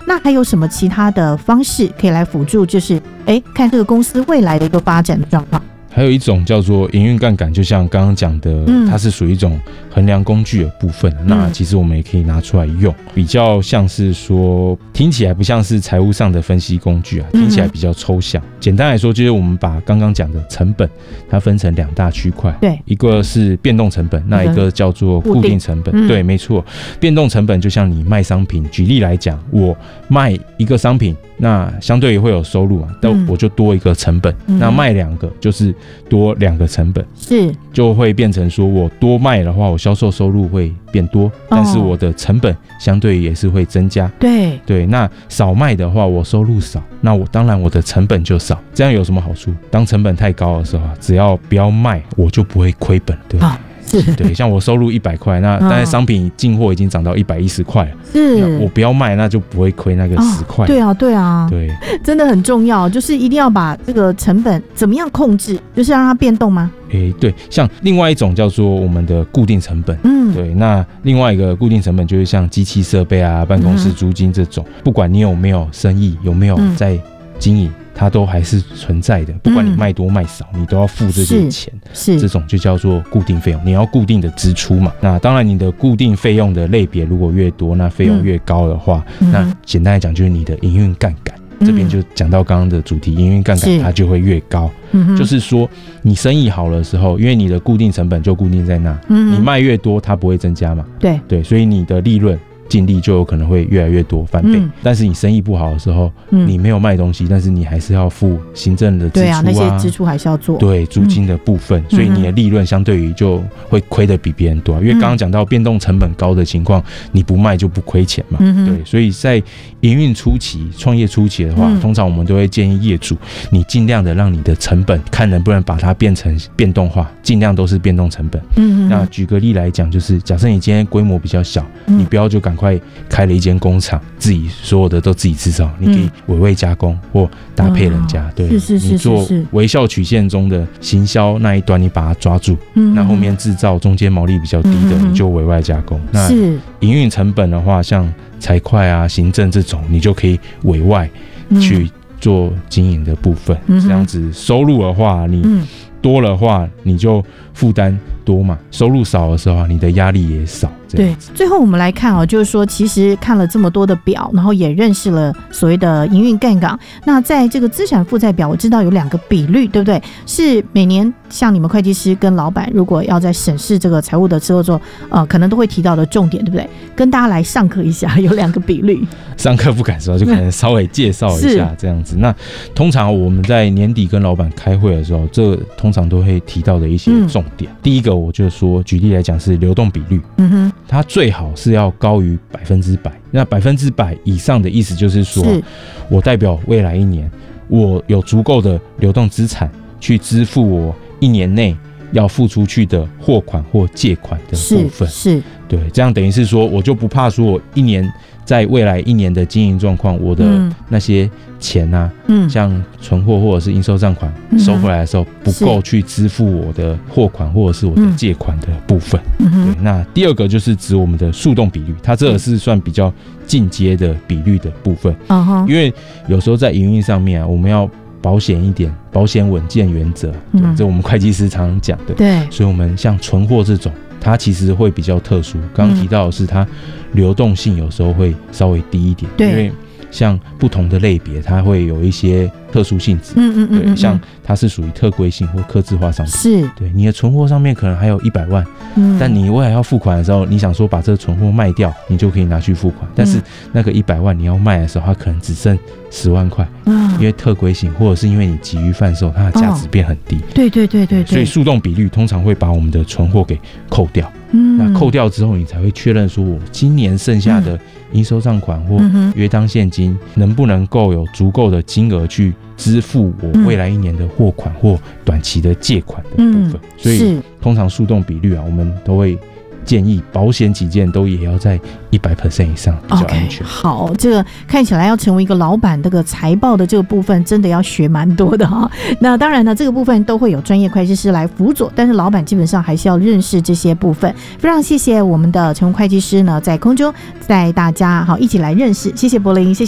那还有什么其他的方式可以来辅助，就是看这个公司未来的一个发展的状况？ 还有一种叫做营运杠杆，就像刚刚讲的，它是属于一种衡量工具的部分。那其实我们也可以拿出来用，比较像是说，听起来不像是财务上的分析工具啊，听起来比较抽象。简单来说，就是我们把刚刚讲的成本，它分成2大区块， 对， 一个是变动成本，那一个叫做固定成本。对，没错，变动成本就像你卖商品，举例来讲，我卖一个商品，那相对于会有收入嘛，但我就多一个成本。那卖2个就是多2个成本，是就会变成说我多卖的话，我销售收入会变多，但是我的成本相对也是会增加。对，那少卖的话，我收入少，那当然我的成本就少。这样有什么好处？当成本太高的时候，只要不要卖，我就不会亏本，对吧？对，像我收入100块，那但是商品进货已经涨到110块了，那我不要卖，那就不会亏那个10块。对啊，真的很重要，就是一定要把这个成本怎么样控制，就是让它变动吗？ 对，像另外一种叫做我们的固定成本，对，那另外一个固定成本就是像机器设备啊、办公室租金这种，不管你有没有生意，有没有在经营，它都还是存在的，不管你卖多卖少，你都要付这些钱，这种就叫做固定费用，你要固定的支出嘛。那当然，你的固定费用的类别如果越多，那费用越高的话，那简单来讲就是你的营运杠杆。这边就讲到刚刚的主题，营运杠杆它就会越高，就是说你生意好的时候，因为你的固定成本就固定在那，你卖越多，它不会增加嘛，对，所以你的利润净利就有可能会越来越多，翻倍。但是你生意不好的时候，你没有卖东西，但是你还是要付行政的支出啊， 那些支出还是要做， 对，租金的部分，所以你的利润相对于就会亏得比别人多，因为刚刚讲到变动成本高的情况，你不卖就不亏钱嘛，对，所以在营运初期、创业初期的话，通常我们都会建议业主，你尽量的让你的成本看能不能把它变成变动化，尽量都是变动成本。那举个例来讲，就是假设你今天规模比较小，你不要就赶快开了一间工厂，自己所有的都自己制造，你可以委外加工或搭配人家，对，你做微笑曲线中的行销那一端，你把它抓住，那后面制造中间毛利比较低的，你就委外加工。那营运成本的话，像财会啊、行政这种，你就可以委外去做经营的部分。这样子收入的话，你多的话，你就负担多嘛；收入少的时候，你的压力也少。 对，最后我们来看就是说，其实看了这么多的表，然后也认识了所谓的营运杠杆。那在这个资产负债表，我知道有2个比率，对不对？是每年像你们会计师跟老板，如果要在审视这个财务的时候做，可能都会提到的重点，对不对？跟大家来上课一下，有2个比率。 上课不敢说，就可能稍微介绍一下这样子。那通常我们在年底跟老板开会的时候，这通常都会提到的一些重点。第一个，我就说，举例来讲是流动比率。它最好是要高于100%，那100%以上的意思就是说，我代表未来1年，我有足够的流动资产去支付我1年内要付出去的货款或借款的部分。对，这样等于是说，我就不怕说我在未来1年的经营状况，我的那些钱啊，像存货或者是应收账款收回来的时候不够去支付我的货款或者是我的借款的部分。对，那第2个就是指我们的速动比率，它这个是算比较进阶的比率的部分。因为有时候在营运上面啊，我们要保险一点，保险稳健原则，这我们会计师常常讲的。对，所以我们像存货这种，它其实会比较特殊。刚刚提到的是它流动性有时候会稍微低一点，因为像不同的类别，它会有一些特殊性质。对，像它是属于特规性或客制化商品。对，你的存货上面可能还有100万，但你未来要付款的时候，你想说把这个存货卖掉，你就可以拿去付款。但是那个100万你要卖的时候，它可能只剩10万块，因为特规性，或者是因为你急于贩售，它的价值变很低。对，所以速动比率通常会把我们的存货给扣掉。那扣掉之后，你才会确认说，我今年剩下的应收账款或约当现金能不能够有足够的金额去支付我未来1年的货款或短期的借款的部分。所以通常速动比率啊，我们都会建议保险起见都也要在100% 以上比较安全。 好，这个看起来要成为一个老板，这个财报的这个部分真的要学蛮多的哈。那当然呢，这个部分都会有专业会计师来辅佐，但是老板基本上还是要认识这些部分。非常谢谢我们的陈会计师呢，在空中带大家好一起来认识，谢谢柏霖，谢谢。